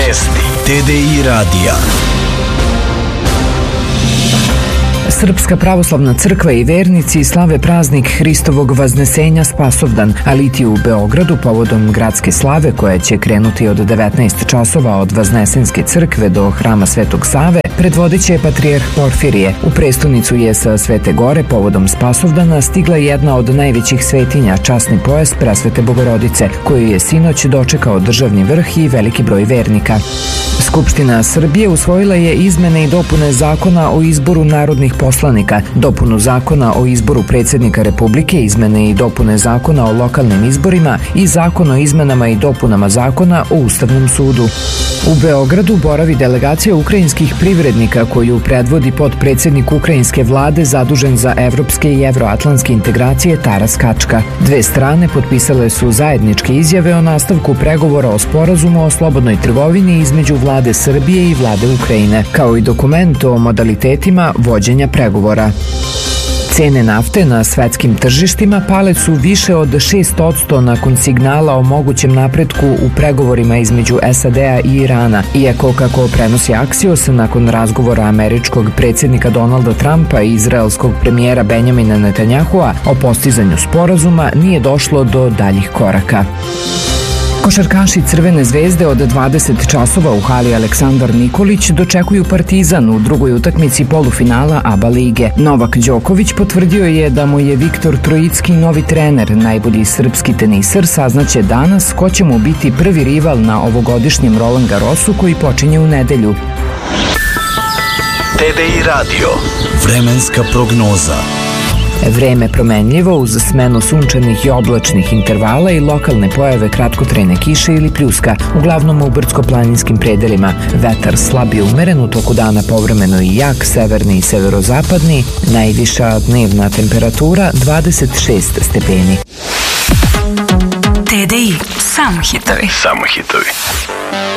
Vesti TDI radija. Srpska pravoslavna crkva i vernici slave praznik Hristovog Vaznesenja Spasovdan, a liti u Beogradu povodom gradske slave koja će krenuti od 19 časova od Vaznesenske crkve do hrama Svetog Save, predvodit će patrijarh Porfirije. U prestonicu je sa Svete Gore povodom Spasovdana stigla jedna od najvećih svetinja, časni pojas Presvete Bogorodice, koju je sinoć dočekao državni vrh i veliki broj vernika. Skupština Srbije usvojila je izmene i dopune Zakona o izboru narodnih poslanika, dopunu Zakona o izboru predsjednika Republike, izmene i dopune Zakona o lokalnim izborima i Zakon o izmenama i dopunama Zakona o Ustavnom sudu. U Beogradu boravi delegacija ukrajinskih privrednika koju predvodi potpredsjednik ukrajinske vlade zadužen za evropske i evroatlantske integracije Taras Kačka. Dve strane potpisale su zajedničke izjave o nastavku pregovora o sporazumu o slobodnoj trgovini između vlade Srbije i vlade Ukrajine, kao i dokument o modalitetima vođenja pregovora. Cene nafte na svetskim tržištima pale su više od 6% nakon signala o mogućem napretku u pregovorima između SAD-a i Irana, iako, kako prenosi Axios, nakon razgovora američkog predsjednika Donalda Trumpa i izraelskog premijera Benjamina Netanjahua o postizanju sporazuma nije došlo do daljih koraka. Košarkaši Crvene zvezde od 20 časova u hali Aleksandar Nikolić dočekuju Partizan u drugoj utakmici polufinala ABA lige. Novak Đoković potvrdio je da mu je Viktor Trojicki novi trener. Najbolji srpski teniser saznaće danas ko će mu biti prvi rival na ovogodišnjem Roland Garrosu koji počinje u nedelju. TDI radio. Vremenska prognoza. Vreme promenljivo uz smenu sunčanih i oblačnih intervala i lokalne pojave kratkotrajne kiše ili pljuska, uglavnom u brdsko-planinskim predelima. Vetar slab i umeren, u toku dana povremeno i jak, severni i severozapadni, najviša dnevna temperatura 26 stepeni. TDI, samo hitovi. Samo hitovi.